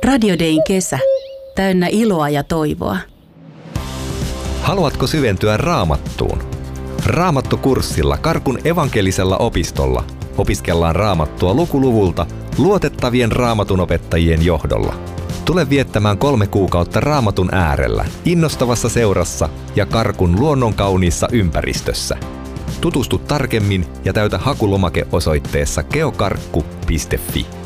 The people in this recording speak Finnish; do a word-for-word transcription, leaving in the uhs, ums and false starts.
Radio Dayn kesä. Täynnä iloa ja toivoa. Haluatko syventyä Raamattuun? Raamattukurssilla Karkun evankelisella opistolla opiskellaan Raamattua lukuluvulta luotettavien raamatunopettajien johdolla. Tule viettämään kolme kuukautta Raamatun äärellä, innostavassa seurassa ja Karkun luonnonkauniissa ympäristössä. Tutustu tarkemmin ja täytä hakulomake osoitteessa geokarkku piste fi.